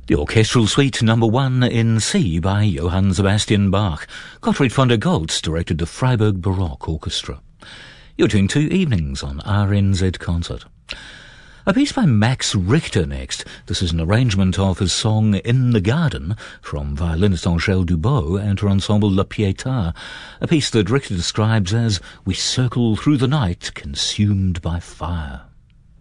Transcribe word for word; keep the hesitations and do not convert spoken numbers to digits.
The Orchestral Suite Number One in C by Johann Sebastian Bach. Gottfried von der Goltz directed the Freiburg Baroque Orchestra. You're doing two evenings on R N Z Concert. A piece by Max Richter next. This is an arrangement of his song In the Garden from violinist Angèle Dubot and her ensemble La Pietà, a piece that Richter describes as "We circle through the night consumed by fire."